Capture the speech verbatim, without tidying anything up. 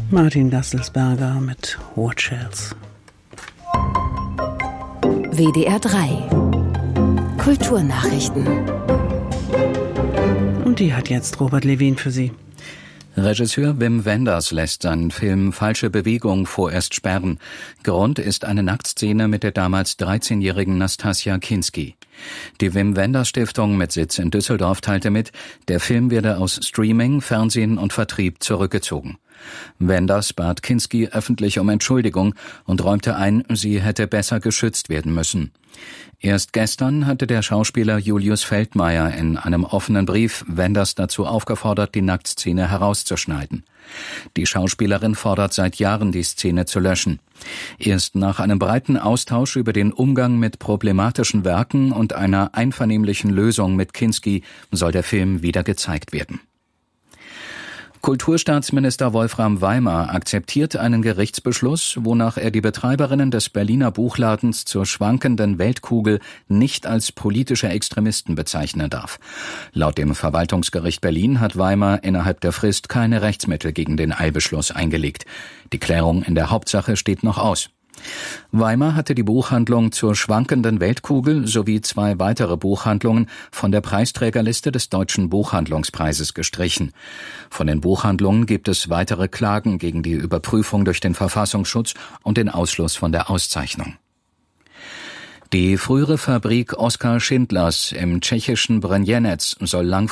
Martin Gasselsberger mit Rothschilds. W D R drei Kulturnachrichten. Und die hat jetzt Robert Levin für Sie. Regisseur Wim Wenders lässt seinen Film Falsche Bewegung vorerst sperren. Grund ist eine Nacktszene mit der damals dreizehnjährigen Nastassja Kinski. Die Wim Wenders Stiftung mit Sitz in Düsseldorf teilte mit, der Film werde aus Streaming, Fernsehen und Vertrieb zurückgezogen. Wenders bat Kinski öffentlich um Entschuldigung und räumte ein, sie hätte besser geschützt werden müssen. Erst gestern hatte der Schauspieler Julius Feldmeier in einem offenen Brief Wenders dazu aufgefordert, die Nacktszene herauszuschneiden. Die Schauspielerin fordert seit Jahren, die Szene zu löschen. Erst nach einem breiten Austausch über den Umgang mit problematischen Werken und einer einvernehmlichen Lösung mit Kinski soll der Film wieder gezeigt werden. Kulturstaatsminister Wolfram Weimar akzeptiert einen Gerichtsbeschluss, wonach er die Betreiberinnen des Berliner Buchladens zur schwankenden Weltkugel nicht als politische Extremisten bezeichnen darf. Laut dem Verwaltungsgericht Berlin hat Weimar innerhalb der Frist keine Rechtsmittel gegen den Eilbeschluss eingelegt. Die Klärung in der Hauptsache steht noch aus. Weimar hatte die Buchhandlung zur schwankenden Weltkugel sowie zwei weitere Buchhandlungen von der Preisträgerliste des Deutschen Buchhandlungspreises gestrichen. Von den Buchhandlungen gibt es weitere Klagen gegen die Überprüfung durch den Verfassungsschutz und den Ausschluss von der Auszeichnung. Die frühere Fabrik Oskar Schindlers im tschechischen Brněnec soll lang